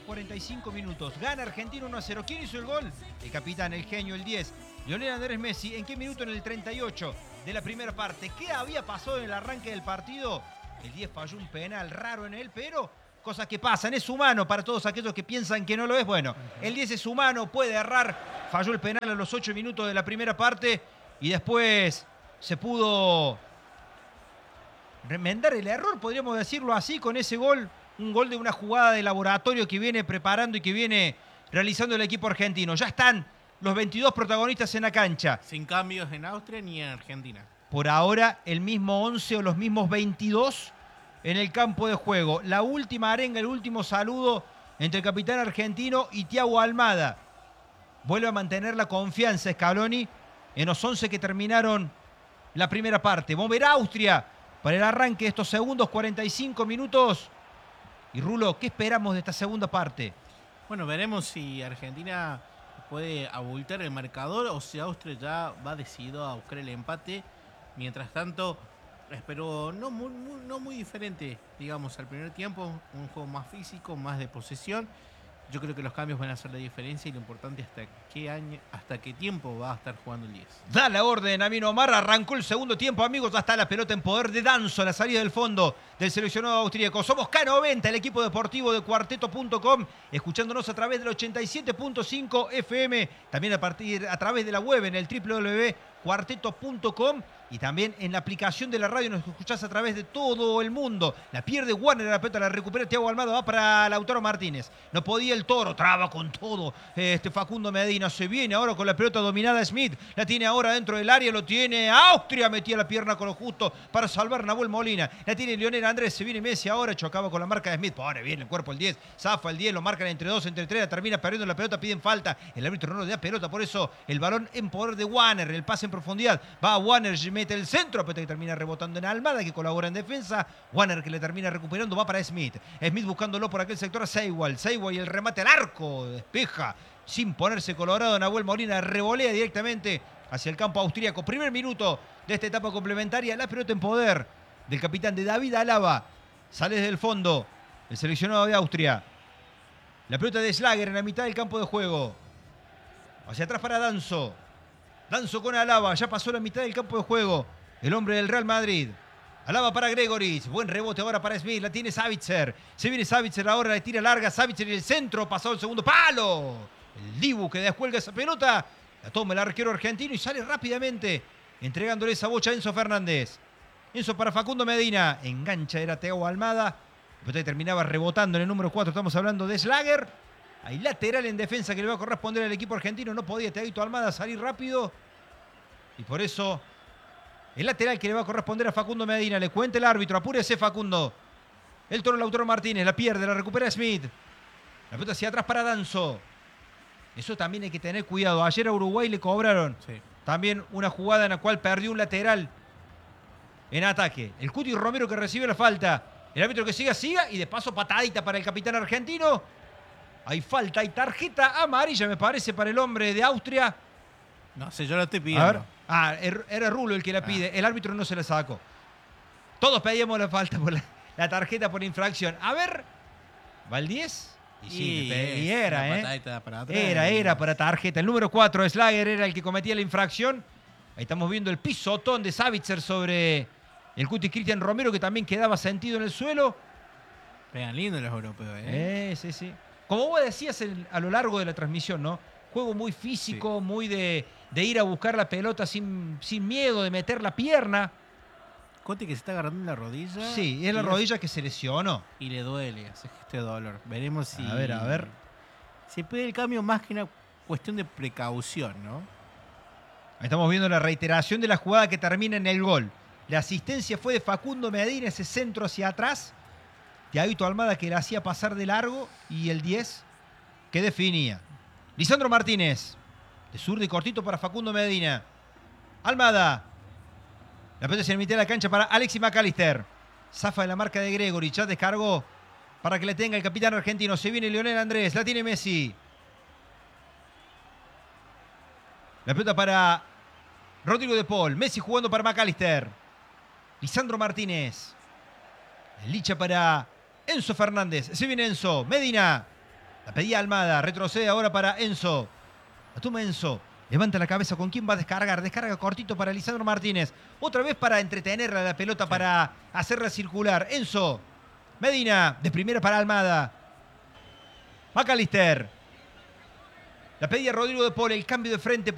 45 minutos. Gana Argentina 1-0. ¿Quién hizo el gol? El capitán, el genio, el 10. Lionel Andrés Messi. ¿En qué minuto? En el 38 de la primera parte. ¿Qué había pasado en el arranque del partido? El 10 falló un penal raro en él, pero cosas que pasan. Es humano para todos aquellos que piensan que no lo es. Bueno, el 10 es humano, puede errar. Falló el penal a los 8 minutos de la primera parte y después se pudo remendar el error, podríamos decirlo así, con ese gol. Un gol de una jugada de laboratorio que viene preparando y que viene realizando el equipo argentino. Ya están los 22 protagonistas en la cancha. Sin cambios en Austria ni en Argentina. Por ahora, el mismo 11 o los mismos 22 en el campo de juego. La última arenga, el último saludo entre el capitán argentino y Thiago Almada. Vuelve a mantener la confianza Scaloni en los 11 que terminaron la primera parte. Vamos a ver Austria para el arranque de estos segundos 45 minutos. Y Rulo, ¿qué esperamos de esta segunda parte? Bueno, veremos si Argentina puede abultar el marcador o si Austria ya va decidido a buscar el empate. Mientras tanto, espero no muy diferente, digamos, al primer tiempo. Un juego más físico, más de posesión. Yo creo que los cambios van a hacer la diferencia y lo importante es hasta qué tiempo va a estar jugando el 10. Da la orden Amin Omar, arrancó el segundo tiempo, amigos, ya está la pelota en poder de Danzo, la salida del fondo del seleccionado austríaco. Somos K90, el equipo deportivo de Cuarteto.com, escuchándonos a través del 87.5 FM, también a través de la web en el www.cuarteto.com y también en la aplicación de la radio nos escuchás a través de todo el mundo. La pierde Warner, la pelota la recupera Thiago Almada, va para Lautaro Martínez. No podía el Toro, traba con todo Facundo Medina. Se viene ahora con la pelota dominada Smith. La tiene ahora dentro del área, lo tiene Austria. Metía la pierna con lo justo para salvar Nahuel Molina. La tiene Lionel Andrés, se viene Messi ahora, chocaba con la marca de Smith. Pone bien el cuerpo el 10, zafa el 10, lo marcan entre 2, entre 3, termina perdiendo la pelota, piden falta. El árbitro no le da pelota, por eso el balón en poder de Warner, el pase en profundidad. Va a Warner, mete el centro, pero que termina rebotando en Almada, que colabora en defensa. Warner que le termina recuperando, va para Smith. Smith buscándolo por aquel sector a Seiwald y el remate al arco, despeja sin ponerse colorado. Nahuel Molina revolea directamente hacia el campo austríaco. Primer minuto de esta etapa complementaria. La pelota en poder del capitán de David Alaba. Sale desde el fondo el seleccionado de Austria. La pelota de Schlager en la mitad del campo de juego. Hacia atrás para Danzo. Danzo con Alaba. Ya pasó la mitad del campo de juego. El hombre del Real Madrid. Alaba para Gregoritsch. Buen rebote ahora para Smith. La tiene Savitzer. Se viene Savitzer ahora. Le tira larga. Savitzer en el centro. Pasado el segundo palo. El Dibu que descuelga esa pelota. La toma el arquero argentino y sale rápidamente. Entregándole esa bocha a Enzo Fernández. Enzo para Facundo Medina. Engancha era Thiago Almada. La pelota terminaba rebotando en el número 4. Estamos hablando de Schlager. Hay lateral en defensa que le va a corresponder al equipo argentino. No podía Thiago Almada salir rápido. Y por eso el lateral que le va a corresponder a Facundo Medina. Le cuenta el árbitro. Apúrese Facundo. El Toro Lautaro Martínez. La pierde. La recupera Smith. La pelota hacia atrás para Danzo. Eso también hay que tener cuidado. Ayer a Uruguay le cobraron también una jugada en la cual perdió un lateral en ataque. El Cuti Romero que recibe la falta. El árbitro que siga y de paso patadita para el capitán argentino. Hay falta, hay tarjeta amarilla me parece para el hombre de Austria. No sé, yo la estoy pidiendo. A ver. Era Rulo el que la pide. El árbitro no se la sacó. Todos pedíamos la falta por la tarjeta por infracción. A ver. ¿Va el 10? Y sí, era, Era para tarjeta. El número 4, Schlager, era el que cometía la infracción. Ahí estamos viendo el pisotón de Savitzer sobre el Cuti Cristian Romero, que también quedaba sentido en el suelo. Pegan lindo los europeos, Sí. Como vos decías a lo largo de la transmisión, ¿no? Juego muy físico, muy de ir a buscar la pelota sin miedo, de meter la pierna. Conte que se está agarrando en la rodilla. Sí, es la rodilla que se lesionó. Y le duele, hace este dolor. Veremos si... A ver. Se puede el cambio más que una cuestión de precaución, ¿no? Ahí estamos viendo la reiteración de la jugada que termina en el gol. La asistencia fue de Facundo Medina, ese centro hacia atrás. Thiago Almada que la hacía pasar de largo y el 10 que definía. Lisandro Martínez, de zurdo y cortito para Facundo Medina. Almada. La pelota se emite a la cancha para Alexis McAllister. Zafa de la marca de Gregory. Ya descargó para que le tenga el capitán argentino. Se viene Lionel Andrés. La tiene Messi. La pelota para Rodrigo de Paul. Messi jugando para McAllister. Lisandro Martínez. El Licha para Enzo Fernández. Se viene Enzo. Medina. La pedía Almada. Retrocede ahora para Enzo. La toma Enzo. Levanta la cabeza. ¿Con quién va a descargar? Descarga cortito para Lisandro Martínez. Otra vez para entretenerla la pelota, sí, para hacerla circular. Enzo. Medina. De primera para Almada. McAllister. La pedía Rodrigo de Paul. El cambio de frente.